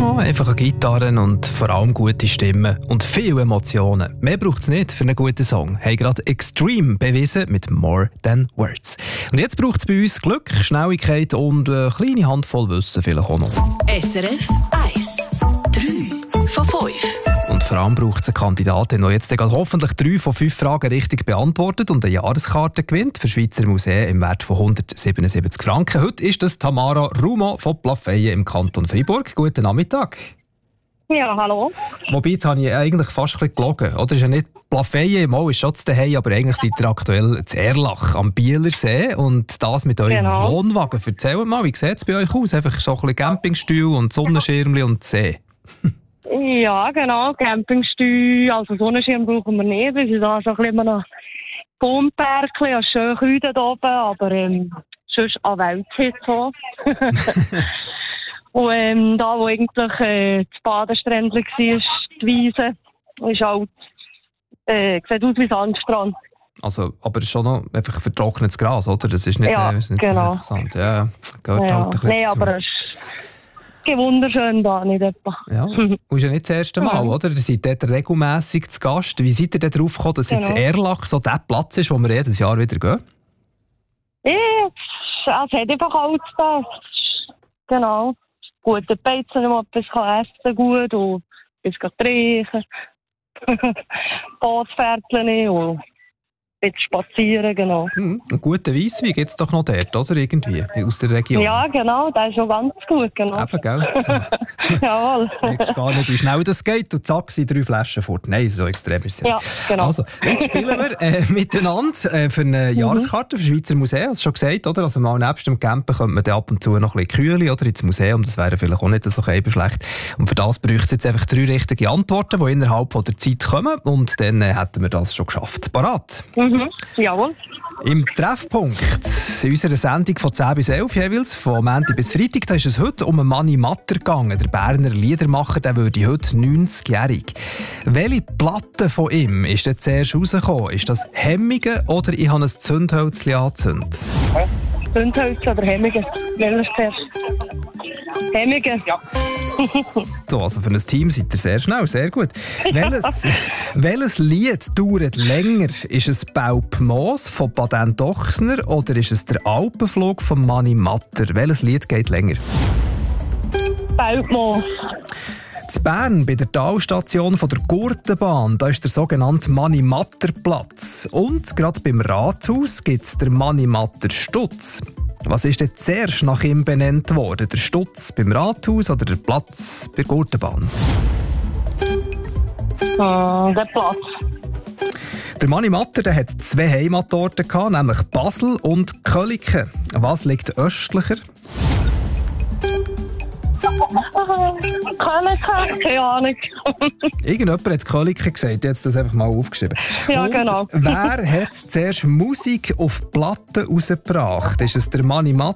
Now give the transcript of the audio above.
Oh, einfache Gitarren und vor allem gute Stimmen und viele Emotionen. Mehr braucht es nicht für einen guten Song. Haben gerade Extreme bewiesen mit More Than Words. Und jetzt braucht es bei uns Glück, Schnelligkeit und eine kleine Handvoll Wissen vielleicht auch noch. SRF 1. 3 von 5. Und vor allem braucht es eine Kandidatin, die jetzt hoffentlich 3 von 5 Fragen richtig beantwortet und eine Jahreskarte gewinnt für Schweizer Museen im Wert von 177 Franken. Heute ist das Tamara Rumo von Plafeyen im Kanton Freiburg. Guten Nachmittag. Ja, hallo. Wobei, jetzt habe ich eigentlich fast ein bisschen gelogen. Oder ist ja nicht Plafeyen, mal ist schon zu Hause, aber eigentlich seid ihr aktuell zu Erlach am Bielersee und das mit eurem Wohnwagen. Erzählt mal, wie sieht es bei euch aus? Einfach so ein bisschen Campingstuhl und Sonnenschirmchen und See. Ja, genau, Campingstuhl, also Sonnenschirm brauchen wir nicht. Wir sind da so ein bisschen noch Baumbergchen, ja, schön grün da oben, aber sonst an Weltzeit so. Und da, wo eigentlich das Badesträndchen war, die Wiese, ist halt, sieht aus wie Sandstrand. Also, aber schon noch einfach vertrocknetes Gras, oder? Das ist nicht, ja, ist nicht genau. so Sand. Ja, gehört ja. halt ein bisschen Nein, dazu. aber es ist wunderschön da, nicht etwa. Ja, und ist ja nicht das erste Mal, oder? Ihr seid dort regelmässig zu Gast. Wie seid ihr denn darauf gekommen, dass jetzt Erlach so der Platz ist, wo wir jedes Jahr wieder gehen? Ja, es hat einfach alles da. Genau. Gute Beizen, wo man etwas essen gut und etwas trinken. Bootsfährtchen und jetzt spazieren, genau. Einen guten Weisswein gibt es doch noch dort, oder? Irgendwie, aus der Region. Ja, genau, der ist schon ganz gut, genau. Eben, gell? So. Jawohl. Du weißt gar nicht, wie schnell das geht und zack, sind 3 Flaschen fort. Nein, so extrem ist es ja. Genau. Also, jetzt spielen wir miteinander für eine Jahreskarte für Schweizer Museen. Hast du schon gesagt, oder? Also mal nebst dem Campen könnte man dann ab und zu noch ein bisschen Kühle oder ins Museum. Das wäre vielleicht auch nicht so schlecht. Und für das bräuchte es jetzt einfach 3 richtige Antworten, die innerhalb der Zeit kommen. Und dann hätten wir das schon geschafft. Parat? Jawohl. Im Treffpunkt in unserer Sendung von 10 bis 11 jeweils, von Montag bis Freitag, da ist es heute um einen Manni Matter gegangen. Der Berner Liedermacher, der würde heute 90-jährig. Welche Platte von ihm ist denn zuerst rausgekommen? Ist das Hemmige oder ich habe ein Zündhölzchen angezündet? Zündhölzchen oder Hemmige? Welches zuerst? Hemmige. Ja. So, also für ein Team seid ihr sehr schnell, sehr gut. Welches Lied dauert länger? Ist es Baupmoos von Baden Dochsner oder ist es der Alpenflug von Manni Matter? Welches Lied geht länger? Baupmoos. In Bern, bei der Talstation der Gurtenbahn, da ist der sogenannte Manni-Matter-Platz. Und gerade beim Rathaus gibt es den Manni-Matter-Stutz. Was ist denn zuerst nach ihm benannt worden? Der Stutz beim Rathaus oder der Platz bei der Gurtenbahn? Der Platz. Der Manni Matter, der hat 2 Heimatorte gehabt, nämlich Basel und Köliken. Was liegt östlicher? Keine Ahnung. Irgendjemand hat Köliken gesagt, jetzt das einfach mal aufgeschrieben. Ja, und genau. Wer hat zuerst Musik auf Platten rausgebracht? Ist es der Manni Matter,